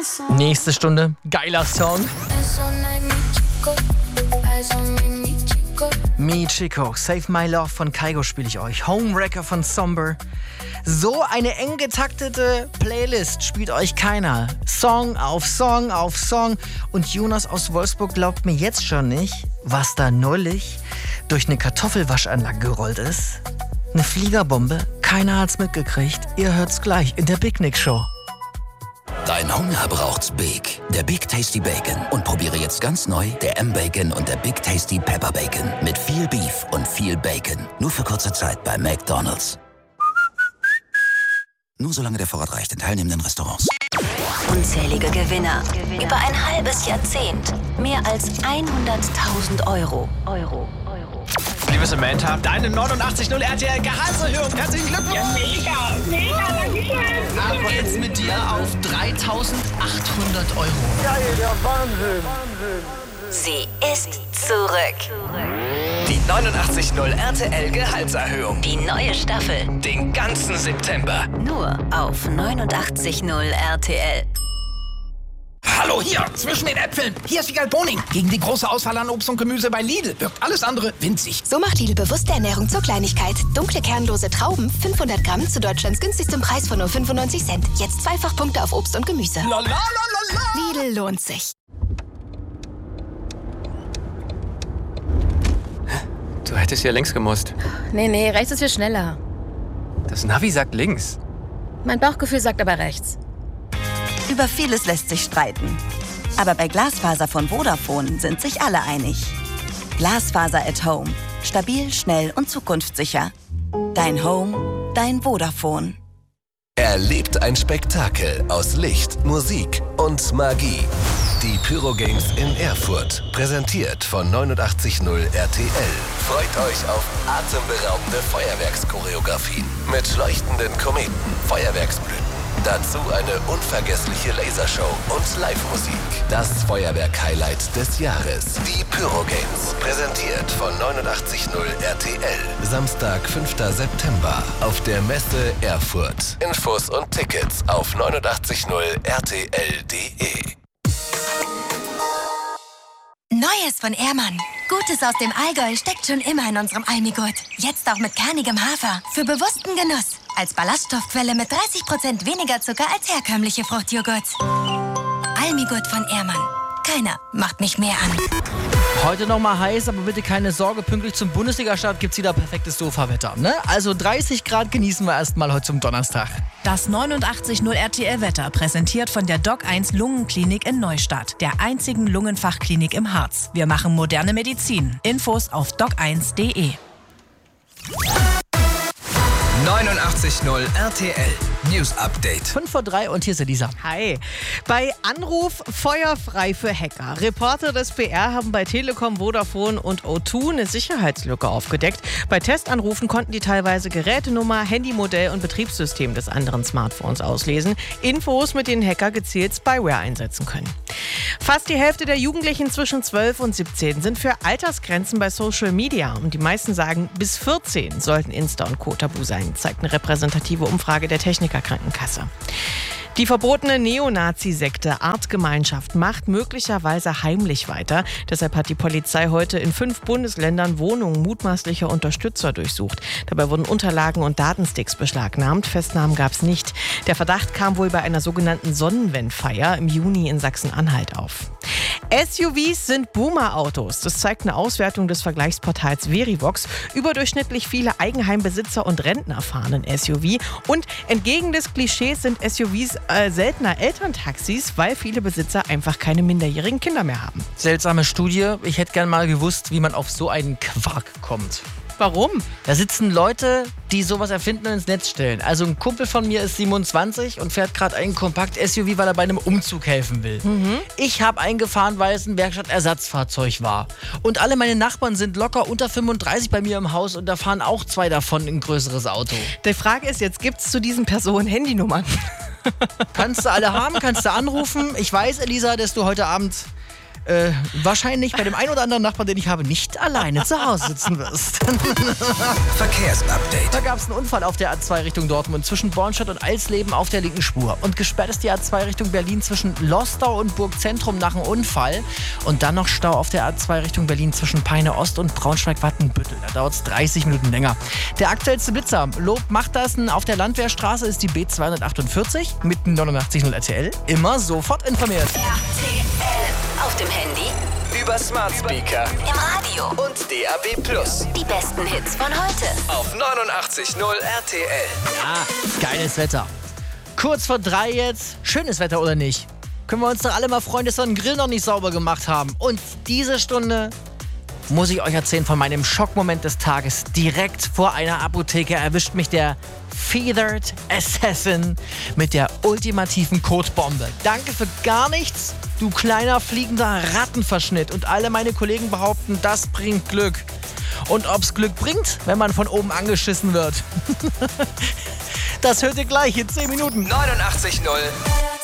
Nächste Stunde, geiler Song. Me Chico, Save My Love von Kygo spiele ich euch. Homewrecker von Somber. So eine eng getaktete Playlist spielt euch keiner. Song auf Song auf Song. Und Jonas aus Wolfsburg glaubt mir jetzt schon nicht, was da neulich durch eine Kartoffelwaschanlage gerollt ist. Eine Fliegerbombe, keiner hat's mitgekriegt. Ihr hört's gleich in der Big Nick Show. Dein Hunger braucht's Big. Der Big Tasty Bacon. Und probiere jetzt ganz neu der M-Bacon und der Big Tasty Pepper Bacon. Mit viel Beef und viel Bacon. Nur für kurze Zeit bei McDonald's. Nur solange der Vorrat reicht in teilnehmenden Restaurants. Unzählige Gewinner. Über ein halbes Jahrzehnt. Mehr als 100.000 Euro. Liebe Samantha, deine 89.0 RTL Gehaltserhöhung. Herzlichen Glückwunsch. Ja, mega, dankeschön. Ab geht's mit dir auf 3.800 Euro. Geil, ja, Wahnsinn. Sie ist zurück. Die 89.0 RTL Gehaltserhöhung. Die neue Staffel. Den ganzen September. Nur auf 89.0 RTL. Hallo, hier, zwischen den Äpfeln. Hier ist Wiegald Boning. Gegen die große Auswahl an Obst und Gemüse bei Lidl wirkt alles andere winzig. So macht Lidl bewusste Ernährung zur Kleinigkeit. Dunkle, kernlose Trauben, 500 Gramm zu Deutschlands günstigstem Preis von nur 95 Cent. Jetzt Zweifachpunkte auf Obst und Gemüse. Lidl lohnt sich. Du hättest hier links gemusst. Nee, rechts ist viel schneller. Das Navi sagt links. Mein Bauchgefühl sagt aber rechts. Über vieles lässt sich streiten. Aber bei Glasfaser von Vodafone sind sich alle einig. Glasfaser at Home. Stabil, schnell und zukunftssicher. Dein Home, dein Vodafone. Erlebt ein Spektakel aus Licht, Musik und Magie. Die Pyrogames in Erfurt. Präsentiert von 89.0 RTL. Freut euch auf atemberaubende Feuerwerkschoreografien mit leuchtenden Kometen, Feuerwerksblüten. Dazu eine unvergessliche Lasershow und Live-Musik. Das Feuerwerk-Highlight des Jahres. Die Pyrogames. Präsentiert von 89.0 RTL. Samstag, 5. September. Auf der Messe Erfurt. Infos und Tickets auf 89.0rtl.de. Neues von Ehrmann. Gutes aus dem Allgäu steckt schon immer in unserem Almigurt. Jetzt auch mit kernigem Hafer. Für bewussten Genuss. Als Ballaststoffquelle mit 30% weniger Zucker als herkömmliche Fruchtjoghurt. Almigurt von Ehrmann. Keiner macht mich mehr an. Heute noch mal heiß, aber bitte keine Sorge, pünktlich zum Bundesliga-Start gibt's wieder perfektes Sofawetter, ne? Also 30 Grad genießen wir erstmal heute zum Donnerstag. Das 89.0 RTL-Wetter präsentiert von der Doc 1 Lungenklinik in Neustadt, der einzigen Lungenfachklinik im Harz. Wir machen moderne Medizin. Infos auf doc1.de. 89.0 RTL News Update. 5:03 und hier ist Elisa. Hi. Bei Anruf feuerfrei für Hacker. Reporter des BR haben bei Telekom, Vodafone und O2 eine Sicherheitslücke aufgedeckt. Bei Testanrufen konnten die teilweise Gerätenummer, Handymodell und Betriebssystem des anderen Smartphones auslesen. Infos, mit denen Hacker gezielt Spyware einsetzen können. Fast die Hälfte der Jugendlichen zwischen 12 und 17 sind für Altersgrenzen bei Social Media. Und die meisten sagen, bis 14 sollten Insta und Co. tabu sein, zeigt eine repräsentative Umfrage der Technikerkrankenkasse. Die verbotene Neonazi-Sekte Artgemeinschaft macht möglicherweise heimlich weiter. Deshalb hat die Polizei heute in 5 Bundesländern Wohnungen mutmaßlicher Unterstützer durchsucht. Dabei wurden Unterlagen und Datensticks beschlagnahmt. Festnahmen gab es nicht. Der Verdacht kam wohl bei einer sogenannten Sonnenwendfeier im Juni in Sachsen-Anhalt auf. SUVs sind Boomer-Autos. Das zeigt eine Auswertung des Vergleichsportals Verivox. Überdurchschnittlich viele Eigenheimbesitzer und Rentner fahren ein SUV. Und entgegen des Klischees sind SUVs seltener Elterntaxis, weil viele Besitzer einfach keine minderjährigen Kinder mehr haben. Seltsame Studie. Ich hätte gern mal gewusst, wie man auf so einen Quark kommt. Warum? Da sitzen Leute, die sowas erfinden und ins Netz stellen. Also ein Kumpel von mir ist 27 und fährt gerade einen Kompakt-SUV, weil er bei einem Umzug helfen will. Ich habe eingefahren, weil es ein Werkstattersatzfahrzeug war. Und alle meine Nachbarn sind locker unter 35 bei mir im Haus und da fahren auch 2 davon in ein größeres Auto. Die Frage ist jetzt, gibt es zu diesen Personen Handynummern? Kannst du alle haben, kannst du anrufen. Ich weiß, Elisa, dass du heute Abend wahrscheinlich bei dem einen oder anderen Nachbarn, den ich habe, nicht alleine zu Hause sitzen wirst. Verkehrsupdate. Da gab es einen Unfall auf der A2 Richtung Dortmund zwischen Bornstadt und Eisleben auf der linken Spur. Und gesperrt ist die A2 Richtung Berlin zwischen Lostau und Burgzentrum nach einem Unfall. Und dann noch Stau auf der A2 Richtung Berlin zwischen Peine Ost und Braunschweig-Wattenbüttel. Da dauert es 30 Minuten länger. Der aktuellste Blitzer, Lob macht das, auf der Landwehrstraße ist die B248 mit 89.0 RTL. Immer sofort informiert. RTL. Auf dem Handy, Über Smart Speaker, im Radio und DAB+. Die besten Hits von heute. Auf 89.0 RTL. Ja, geiles Wetter. Kurz vor 3 jetzt. Schönes Wetter oder nicht? Können wir uns doch alle mal freuen, dass wir den Grill noch nicht sauber gemacht haben. Und diese Stunde muss ich euch erzählen von meinem Schockmoment des Tages. Direkt vor einer Apotheke erwischt mich der Feathered Assassin mit der ultimativen Kotbombe. Danke für gar nichts, du kleiner fliegender Rattenverschnitt. Und alle meine Kollegen behaupten, das bringt Glück. Und ob's Glück bringt, wenn man von oben angeschissen wird. Das hört ihr gleich in 10 Minuten. 89.0